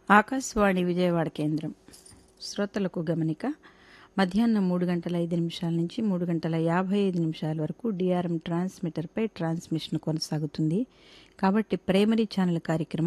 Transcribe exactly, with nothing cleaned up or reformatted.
ఆకాశవాణి విజయవాడ కేంద్రం. శ్రోతలకు గమనిక. మధ్యాహ్నం మూడు గంటల ఐదు నిమిషాల నుంచి మూడు గంటల యాభై ఐదు నిమిషాల వరకు డిఆర్ఎం ట్రాన్స్మిటర్పై ట్రాన్స్మిషన్ కొనసాగుతుంది. కాబట్టి ప్రైమరీ ఛానల్ కార్యక్రమం